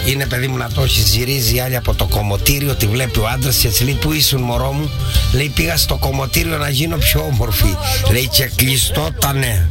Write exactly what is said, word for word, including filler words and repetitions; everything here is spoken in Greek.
είναι παιδί μου να το έχει, ζυρίζει η άλλη από το κομμωτήριο, τη βλέπει ο άντρας και έτσι λέει, πού ήσουν μωρό μου? Λέει, πήγα στο κομμωτήριο να γίνω πιο όμορφη. Λέει, και κλειστότανε.